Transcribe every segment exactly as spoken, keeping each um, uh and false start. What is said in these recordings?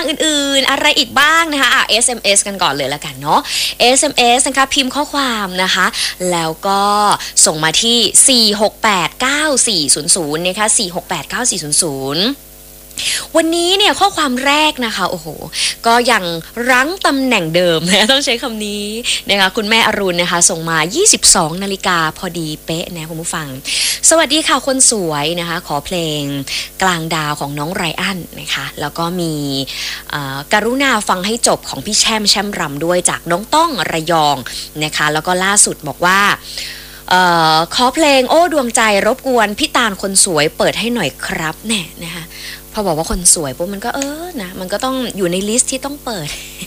างอื่นๆอะไรอีกบ้างนะคะอ่ะ เอส เอ็ม เอส กันก่อนเลยละกันเนาะ เอส เอ็ม เอส นะคะพิมพ์ข้อความนะคะแล้วก็ส่งมาที่สี่หกแปด เก้าสี่ศูนย์ศูนย์นะคะสี่หกแปด เก้าสี่ศูนย์ศูนย์วันนี้เนี่ยข้อความแรกนะคะโอ้โหก็ยังรั้งตำแหน่งเดิมนะต้องใช้คำนี้นะคะคุณแม่อรุณนะคะส่งมายี่สิบสองนาฬิกาพอดีเป๊ะนะคุณผู้ฟังสวัสดีค่ะคนสวยนะคะขอเพลงกลางดาวของน้องไรอันนะคะแล้วก็มีกรุณาฟังให้จบของพี่แช่มแช่มรำด้วยจากน้องต้องระยองนะคะแล้วก็ล่าสุดบอกว่าออขอเพลงโอ้ดวงใจรบกวนพี่ตาลคนสวยเปิดให้หน่อยครับแน่นะคะพอบอกว่าคนสวยปุ๊บมันก็เออนะมันก็ต้องอยู่ในลิสต์ที่ต้องเปิด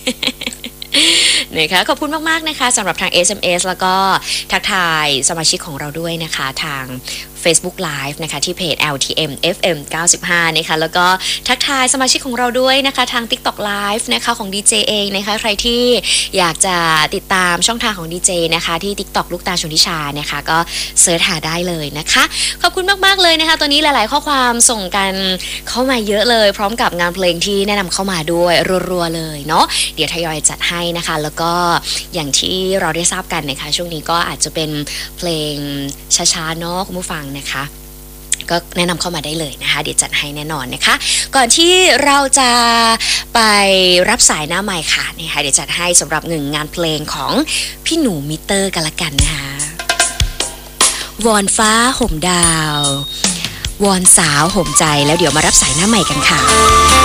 นะคะขอบคุณมากๆนะคะสำหรับทาง เอส เอ็ม เอส แล้วก็ทักทายสมาชิกของเราด้วยนะคะทาง Facebook Live นะคะที่เพจ แอล ที เอ็ม เอฟ เอ็ม เก้าสิบห้านะคะแล้วก็ทักทายสมาชิกของเราด้วยนะคะทาง TikTok Live นะคะของ ดี เจ เองนะคะใครที่อยากจะติดตามช่องทางของ ดี เจ นะคะที่ TikTok ลูกตาชนทิชานะคะก็เสิร์ชหาได้เลยนะคะขอบคุณมากๆเลยนะคะตอนนี้หลายๆข้อความส่งกันเข้ามาเยอะเลยพร้อมกับงานเพลงที่แนะนำเข้ามาด้วยรัวๆเลยเนาะเดี๋ยวทยอยจัดให้นะคะแล้วก็อย่างที่เราได้ทราบกันนะคะช่วงนี้ก็อาจจะเป็นเพลงช้าๆเนาะคุณผู้ฟังนะคะก็แนะนำเข้ามาได้เลยนะคะเดี๋ยวจัดให้แน่นอนนะคะก่อนที่เราจะไปรับสายหน้าใหม่ค่ะนะคะเดี๋ยวจัดให้สำหรับหนึ่งงานเพลงของพี่หนูมิเตอร์กันละกันนะคะวอนฟ้าห่มดาววอนสาวห่มใจแล้วเดี๋ยวมารับสายหน้าใหม่กันค่ะ